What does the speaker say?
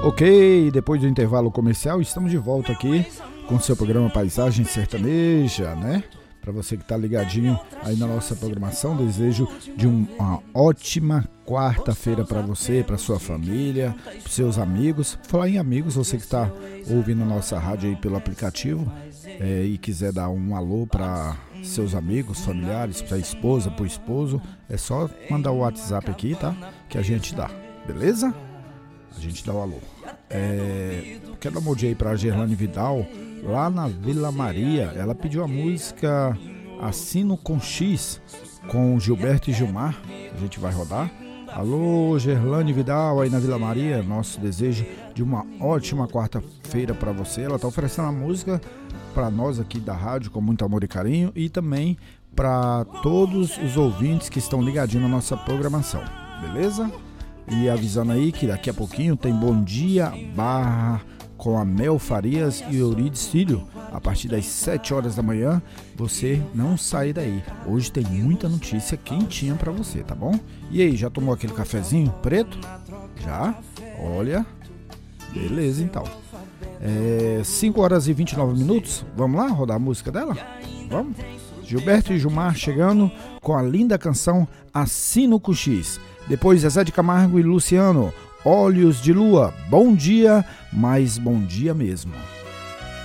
Ok, depois do intervalo comercial, estamos de volta aqui com o seu programa Paisagem Sertaneja, né? Para você que está ligadinho aí na nossa programação, desejo de uma ótima quarta-feira para você, para sua família, para seus amigos. Falar em amigos, você que está ouvindo a nossa rádio aí pelo aplicativo e quiser dar um alô para seus amigos, familiares, para a esposa, para o esposo, é só mandar o WhatsApp aqui, tá? Que a gente dá, beleza? A gente dá o alô. Quero dar um bom dia aí pra Gerlane Vidal, lá na Vila Maria. Ela pediu a música Assino com X, com Gilberto e Gilmar. A gente vai rodar. Alô, Gerlane Vidal, aí na Vila Maria. Nosso desejo de uma ótima quarta-feira pra você. Ela tá oferecendo a música pra nós aqui da rádio, com muito amor e carinho. E também pra todos os ouvintes que estão ligadinhos na nossa programação. Beleza? E avisando aí que daqui a pouquinho tem Bom Dia Barra com a Mel Farias e Eurides Filho. A partir das 7 horas da manhã, você não sai daí. Hoje tem muita notícia quentinha pra você, tá bom? E aí, já tomou aquele cafezinho preto? Já? Olha, beleza então. 5 horas e 29 minutos. Vamos lá rodar a música dela? Vamos? Gilberto e Gilmar chegando com a linda canção Assino com X. Depois Zezé de Camargo e Luciano, Olhos de Lua. Bom dia, mas bom dia mesmo.